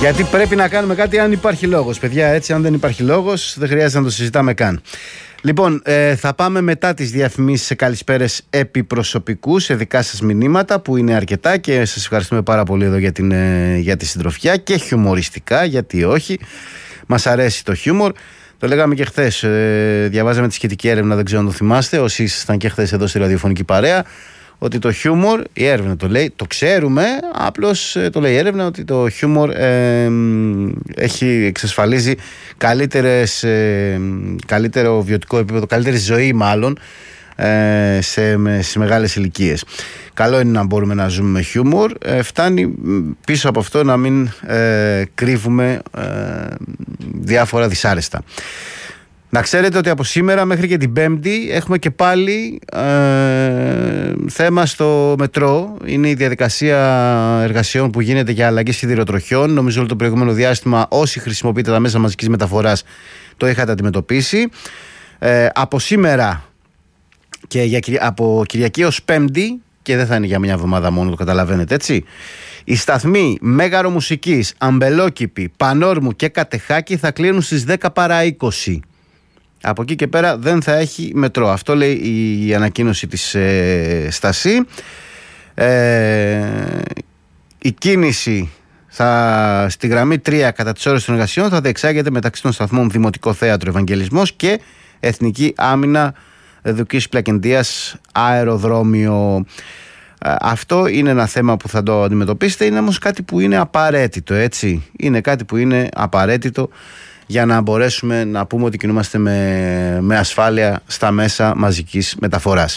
Γιατί πρέπει να κάνουμε κάτι αν υπάρχει λόγος, παιδιά. Έτσι, αν δεν υπάρχει λόγος, δεν χρειάζεται να το συζητάμε καν. Λοιπόν, θα πάμε μετά τις διαφημίσεις σε καλησπέρες επιπροσωπικού, σε δικά σας μηνύματα που είναι αρκετά και σας ευχαριστούμε πάρα πολύ εδώ για τη συντροφιά και χιουμοριστικά, γιατί όχι. Μας αρέσει το χιούμορ. Το λέγαμε και χθες. Διαβάζαμε τη σχετική έρευνα, δεν ξέρω αν το θυμάστε, όσοι ήσασταν και χθες εδώ στη ραδιοφωνική παρέα, ότι το χιούμορ, η έρευνα το λέει, το ξέρουμε, απλώς το λέει η έρευνα ότι το χιούμορ εξασφαλίζει καλύτερο βιωτικό επίπεδο, καλύτερη ζωή μάλλον σε μεγάλες ηλικίες. Καλό είναι να μπορούμε να ζούμε με χιούμορ. Φτάνει πίσω από αυτό να μην κρύβουμε διάφορα δυσάρεστα. Να ξέρετε ότι από σήμερα μέχρι και την Πέμπτη έχουμε και πάλι θέμα στο μετρό. Είναι η διαδικασία εργασιών που γίνεται για αλλαγές σιδηροτροχιών. Νομίζω ότι το προηγούμενο διάστημα όσοι χρησιμοποιείτε τα μέσα μαζικής μεταφοράς το είχατε αντιμετωπίσει. Από σήμερα και από Κυριακή ως Πέμπτη, και δεν θα είναι για μια εβδομάδα μόνο, το καταλαβαίνετε, έτσι, οι σταθμοί Μέγαρο Μουσικής, Αμπελόκηπη, Πανόρμου και Κατεχάκη θα κλείνουν στις 10 παρά 20. Από εκεί και πέρα δεν θα έχει μετρό. Αυτό λέει η ανακοίνωση της Στασή. Η κίνηση στη γραμμή 3 κατά τις ώρες των εργασιών θα διεξάγεται μεταξύ των σταθμών Δημοτικό Θέατρο Ευαγγελισμός και Εθνική Άμυνα Δουκής Πλακεντίας Αεροδρόμιο. Αυτό είναι ένα θέμα που θα το αντιμετωπίσετε. Είναι όμως κάτι που είναι απαραίτητο, έτσι. Είναι κάτι που είναι απαραίτητο για να μπορέσουμε να πούμε ότι κινούμαστε με ασφάλεια στα μέσα μαζικής μεταφοράς.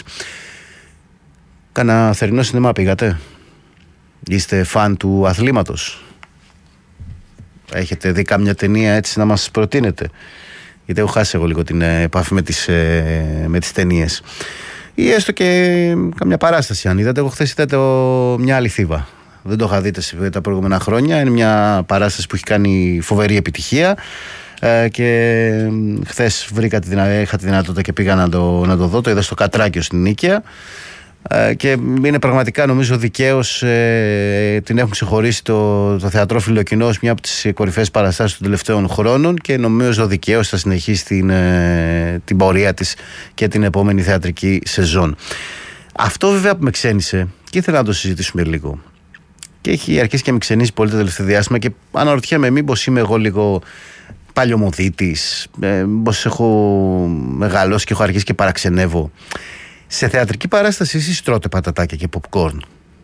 Κάνα θερινό σινεμά πήγατε? Είστε φαν του αθλήματος? Έχετε δει κάμια ταινία έτσι να μας προτείνετε? Γιατί έχω χάσει εγώ λίγο την επαφή με τις ταινίες. Ή έστω και καμιά παράσταση αν είδατε. Εγώ χθες είδατε μια άλλη Θήβα. Δεν το είχα δει τα προηγούμενα χρόνια. Είναι μια παράσταση που έχει κάνει φοβερή επιτυχία και χθες είχα τη δυνατότητα και πήγα να το δω. Το είδα στο Κατράκιο στην Νίκαια και είναι πραγματικά, νομίζω, δικαίως την έχουν ξεχωρίσει το θεατρόφιλο κοινό ως μια από τις κορυφαίες παραστάσεις των τελευταίων χρόνων και νομίζω δικαίως θα συνεχίσει την πορεία της και την επόμενη θεατρική σεζόν. Αυτό βέβαια που με ξένησε και ήθελα να το συζητήσουμε λίγο. Και έχει αρχίσει και με ξενήσει πολύ το τελευταίο διάστημα και αναρωτιέμαι μήπως είμαι εγώ λίγο παλιωμοδίτης, μήπως έχω μεγαλώσει και έχω αρχίσει και παραξενεύω. Σε θεατρική παράσταση εσείς τρώτε πατατάκια και popcorn?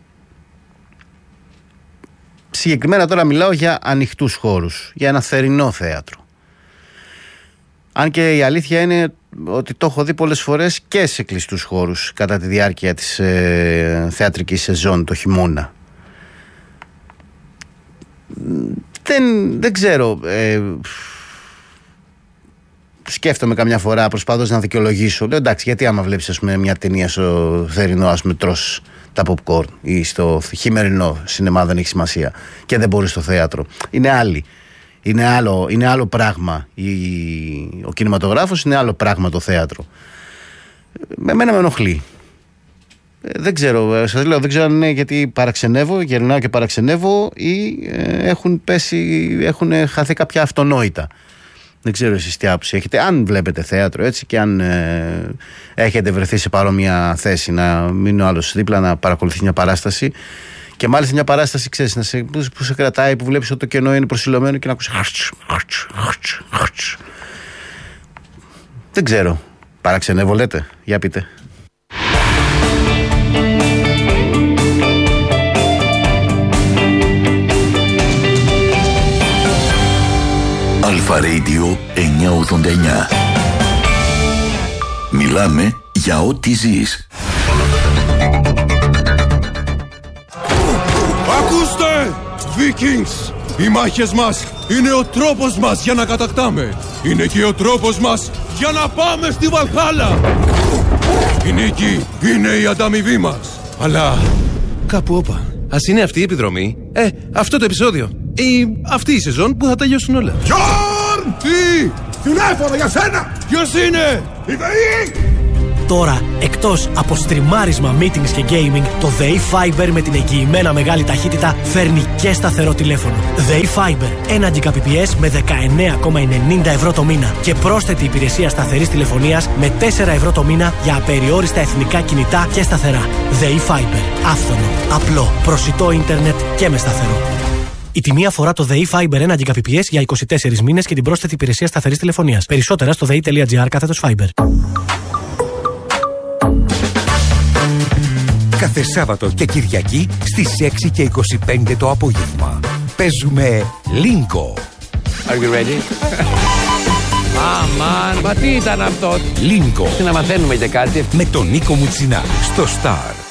Συγκεκριμένα τώρα μιλάω για ανοιχτούς χώρους, για ένα θερινό θέατρο. Αν και η αλήθεια είναι ότι το έχω δει πολλές φορές και σε κλειστούς χώρους κατά τη διάρκεια της θεατρικής σεζόν το χειμώνα. Δεν ξέρω. Σκέφτομαι καμιά φορά, προσπαθώ να δικαιολογήσω. Λέω εντάξει, γιατί άμα βλέπεις ας πούμε, μια ταινία στο θερινό, ας πούμε, τρως τα popcorn ή στο χειμερινό σινεμά, δεν έχει σημασία, και δεν μπορείς στο θέατρο. Είναι άλλο πράγμα. Ο κινηματογράφος είναι άλλο πράγμα το θέατρο. Εμένα με ενοχλεί. Δεν ξέρω, σας λέω, δεν ξέρω αν είναι γιατί παραξενεύω, γερνάω και παραξενεύω ή έχουν χαθεί κάποια αυτονόητα. Δεν ξέρω εσείς τι άποψη έχετε. Αν βλέπετε θέατρο έτσι και αν έχετε βρεθεί σε παρόμοια θέση, να μείνει ο άλλος δίπλα να παρακολουθεί μια παράσταση και μάλιστα μια παράσταση, ξέρεις, που σε κρατάει, που βλέπεις ότι το κενό είναι προσιλωμένο και να ακούσεις. Δεν ξέρω. Παραξενεύω λέτε? Για πείτε. Αλφα Radio 989. Μιλάμε για ό,τι ζεις. Ακούστε! Vikings! Οι μάχες μας είναι ο τρόπος μας για να κατακτάμε. Είναι και ο τρόπος μας για να πάμε στη Βαλχάλα. Η νίκη είναι η ανταμοιβή μας. Αλλά κάπου όπα. Ας είναι αυτή η επιδρομή, αυτό το επεισόδιο ή αυτή η σεζόν που θα τελειώσουν όλα. Γιόρν! Τι! Τηλέφωνο για σένα! Ποιος είναι? Η ΔΕΗ! Τώρα, εκτός από στριμάρισμα, meetings και gaming, το ΔΕΗ Fiber με την εγγυημένα μεγάλη ταχύτητα φέρνει και σταθερό τηλέφωνο. ΔΕΗ Fiber, 1 Gbps με 19,90 ευρώ το μήνα και πρόσθετη υπηρεσία σταθερής τηλεφωνίας με 4 ευρώ το μήνα για απεριόριστα εθνικά κινητά και σταθερά. ΔΕΗ Fiber, άφθονο, απλό, προσιτό ίντερνετ και με σταθερό. Η τιμή αφορά το ΔΕΗ Fiber 1 Gbps για 24 μήνες και την πρόσθετη υπηρεσία σταθερής τηλεφωνίας. Περισσότερα στο dei.gr/Fiber. Κάθε Σάββατο και Κυριακή στις 6 και 25 το απόγευμα. Παίζουμε Lingo. Are you ready? Αμάν, μα τι ήταν αυτό? Lingo. Να μαθαίνουμε για κάτι. Με τον Νίκο Μουτσινά στο Star.